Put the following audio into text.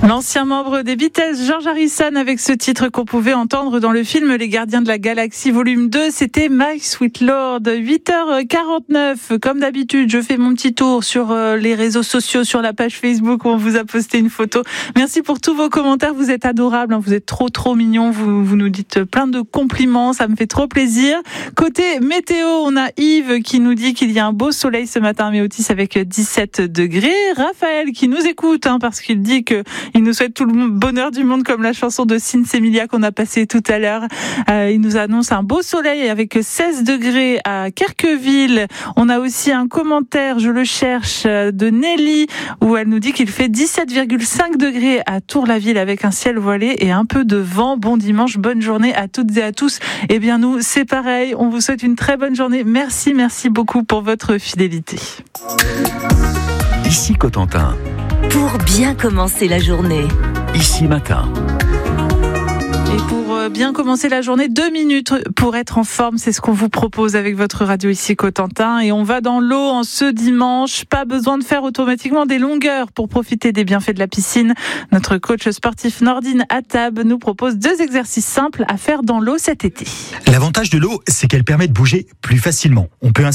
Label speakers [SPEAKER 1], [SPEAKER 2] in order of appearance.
[SPEAKER 1] L'ancien membre des Beatles, George Harrison, avec ce titre qu'on pouvait entendre dans le film Les Gardiens de la Galaxie volume 2, c'était My Sweet Lord. 8h49, comme d'habitude, je fais mon petit tour sur les réseaux sociaux, sur la page Facebook où on vous a posté une photo. Merci pour tous vos commentaires, vous êtes adorables, vous êtes trop mignons, vous nous dites plein de compliments, ça me fait trop plaisir. Côté météo, on a Yves qui nous dit qu'il y a un beau soleil ce matin à Méotis avec 17 degrés. Raphaël qui nous écoute parce qu'il dit que il nous souhaite tout le bonheur du monde comme la chanson de Sins Emilia qu'on a passée tout à l'heure. Il nous annonce un beau soleil avec 16 degrés à Querqueville. On a aussi un commentaire, je le cherche, de Nelly où elle nous dit qu'il fait 17,5 degrés à Tour-la-Ville avec un ciel voilé et un peu de vent. Bon dimanche, bonne journée à toutes et à tous. Eh bien nous, c'est pareil. On vous souhaite une très bonne journée. Merci beaucoup pour votre fidélité.
[SPEAKER 2] Ici Cotentin.
[SPEAKER 3] Pour bien commencer la journée.
[SPEAKER 2] Ici Matin.
[SPEAKER 1] Et pour bien commencer la journée, 2 minutes pour être en forme, c'est ce qu'on vous propose avec votre radio ici Cotentin. Et on va dans l'eau en ce dimanche. Pas besoin de faire automatiquement des longueurs pour profiter des bienfaits de la piscine. Notre coach sportif Nordine Attab nous propose 2 exercices simples à faire dans l'eau cet été.
[SPEAKER 4] L'avantage de l'eau, c'est qu'elle permet de bouger plus facilement. On peut ainsi